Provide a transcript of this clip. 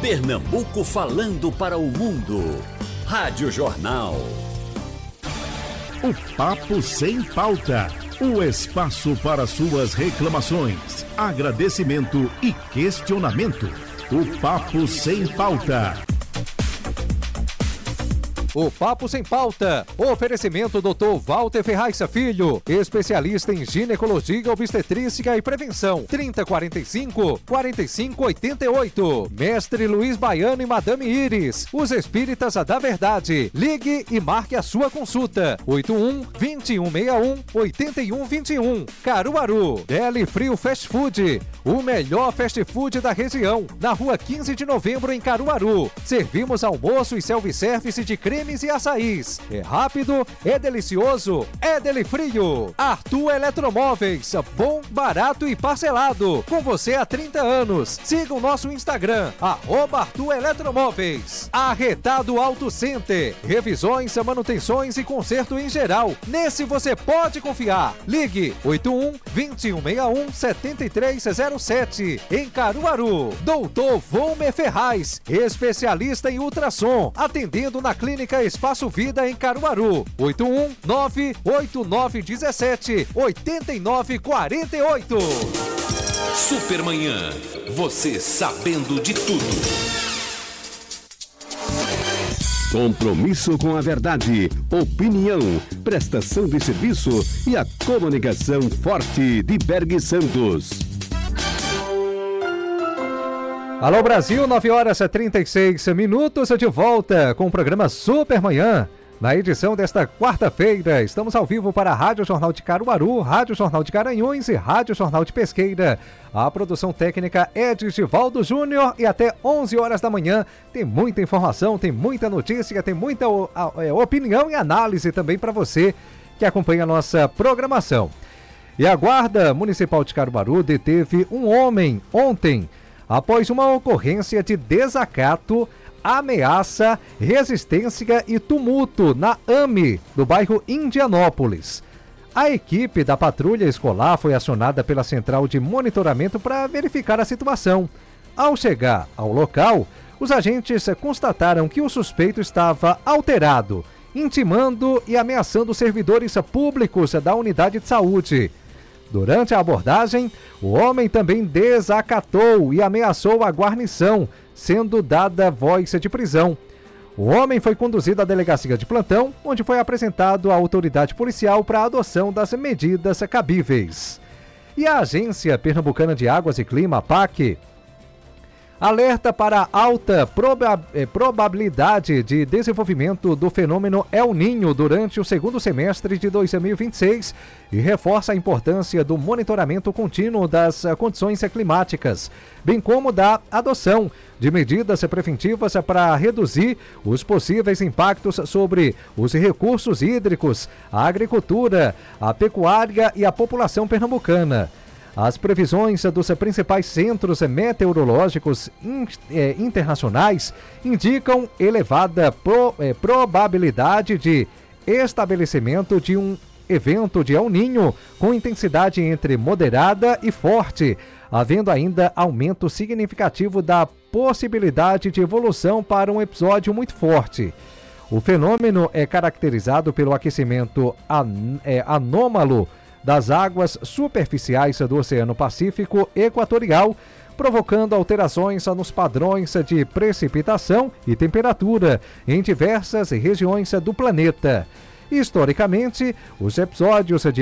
Pernambuco falando para o mundo. Rádio Jornal. O Papo Sem Pauta. O espaço para suas reclamações, agradecimento e questionamento. O Papo Sem Pauta. O Papo Sem Pauta. Oferecimento Dr. Walter Ferraz Filho, especialista em ginecologia, obstetrícia e prevenção. 3045-4588. Mestre Luiz Baiano e Madame Iris, os espíritas da verdade. Ligue e marque a sua consulta. 81-2161-8121. Caruaru. Deli Frio Fast Food, o melhor fast food da região. Na rua 15 de novembro, em Caruaru. Servimos almoço e self-service de cremes e açaís. É rápido, é delicioso, é Deli Frio. Arthur Eletromóveis, bom, barato e parcelado. Com você há 30 anos. Siga o nosso Instagram, @Arthur Eletromóveis. Arretado Auto Center, revisões, manutenções e conserto em geral. Nesse você pode confiar. Ligue 81-2161-7307. Em Caruaru. Doutor Volmer Ferraz, especialista em ultrassom, atendendo na Clínica Espaço Vida em Caruaru. 81-98917-8948. Supermanhã. Você sabendo de tudo. Compromisso com a verdade, opinião, prestação de serviço e a comunicação forte de Berg Santos. Alô Brasil, 9h36, de volta com o programa Supermanhã. Na edição desta quarta-feira, estamos ao vivo para a Rádio Jornal de Caruaru, Rádio Jornal de Garanhuns e Rádio Jornal de Pesqueira. A produção técnica é de Givaldo Júnior e até 11 horas da manhã tem muita informação, tem muita notícia, tem muita opinião e análise também para você que acompanha a nossa programação. E a Guarda Municipal de Caruaru deteve um homem ontem, após uma ocorrência de desacato, ameaça, resistência e tumulto na AME, do bairro Indianópolis. A equipe da patrulha escolar foi acionada pela central de monitoramento para verificar a situação. Ao chegar ao local, os agentes constataram que o suspeito estava alterado, intimando e ameaçando servidores públicos da unidade de saúde. Durante a abordagem, o homem também desacatou e ameaçou a guarnição, sendo dada voz de prisão. O homem foi conduzido à delegacia de plantão, onde foi apresentado à autoridade policial para a adoção das medidas cabíveis. E a Agência Pernambucana de Águas e Clima, APAC, alerta para alta probabilidade de desenvolvimento do fenômeno El Niño durante o segundo semestre de 2026 e reforça a importância do monitoramento contínuo das condições climáticas, bem como da adoção de medidas preventivas para reduzir os possíveis impactos sobre os recursos hídricos, a agricultura, a pecuária e a população pernambucana. As previsões dos principais centros meteorológicos internacionais indicam elevada probabilidade de estabelecimento de um evento de El Niño com intensidade entre moderada e forte, havendo ainda aumento significativo da possibilidade de evolução para um episódio muito forte. O fenômeno é caracterizado pelo aquecimento anômalo das águas superficiais do Oceano Pacífico Equatorial, provocando alterações nos padrões de precipitação e temperatura em diversas regiões do planeta. Historicamente, os episódios de